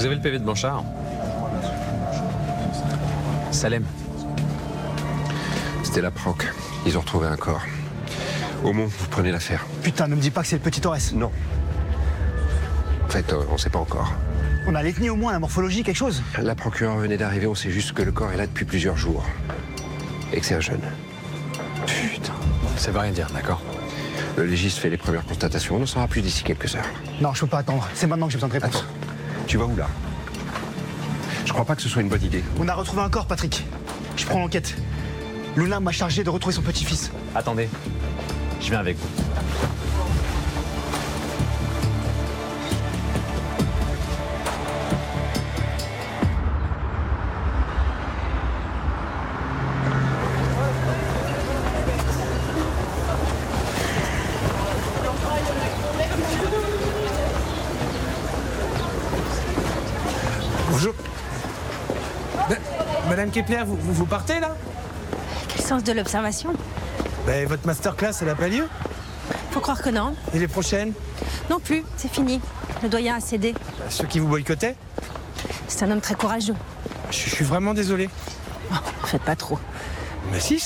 Vous avez le PV de Blanchard? Salem. C'était la Proc. Ils ont retrouvé un corps. Aumont, vous prenez l'affaire. Putain, ne me dis pas que c'est le petit Torres. Non. En fait, on sait pas encore. On a l'ethnie au moins, la morphologie, quelque chose. La procureure venait d'arriver, on sait juste que le corps est là depuis plusieurs jours. Et que c'est un jeune. Putain. Ça veut rien dire, d'accord? Le légiste fait les premières constatations, on en saura plus d'ici quelques heures. Non, je peux pas attendre. C'est maintenant que j'ai besoin de réponse. Attends, tu vas où là? Je crois pas que ce soit une bonne idée. On a retrouvé un corps, Patrick. Je prends l'enquête. Luna m'a chargé de retrouver son petit-fils. Attendez. Je viens avec vous. Bonjour. Madame Kepler, vous partez là? Quel sens de l'observation? Ben, votre masterclass, elle a pas lieu? Faut croire que non. Et les prochaines? Non plus, c'est fini. Le doyen a cédé. Ceux qui vous boycottaient? C'est un homme très courageux. Je suis vraiment désolé. Oh, faites pas trop. Mais si,